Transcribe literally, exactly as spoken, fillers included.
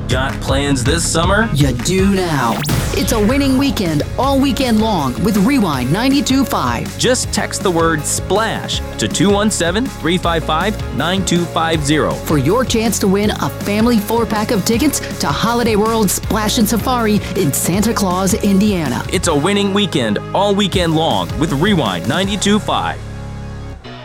Got plans this summer? You do now. It's a winning weekend all weekend long with Rewind ninety-two point five. Just text the word SPLASH to two one seven, three five five, nine two five zero for your chance to win a family four-pack of tickets to Holiday World Splash and Safari in Santa Claus, Indiana. It's a winning weekend all weekend long with Rewind ninety-two point five.